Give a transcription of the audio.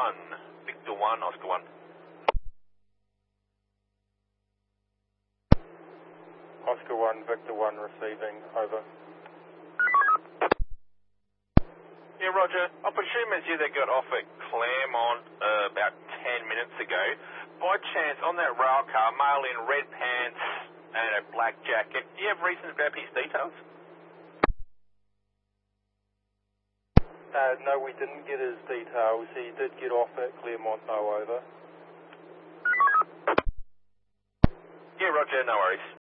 1, Victor 1, Oscar 1. Oscar 1, Victor 1 receiving, over. Yeah, Roger. I presume it's you that got off at Claremont about 10 minutes ago. By chance, on that rail car, male in red pants and a black jacket, do you have reason to grab his details? No, we didn't get his details. He did get off at Claremont, though, over. Yeah, Roger, no worries.